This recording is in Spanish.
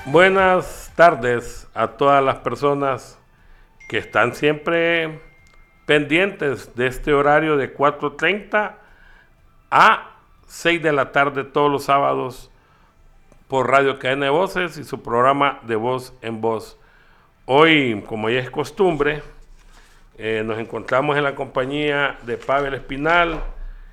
Buenas tardes a todas las personas que están siempre pendientes de este horario de 4:30 a 6 de la tarde todos los sábados por Radio Cadena de Voces y su programa de Voz en Voz. Hoy, como ya es costumbre, nos encontramos en la compañía de Pavel Espinal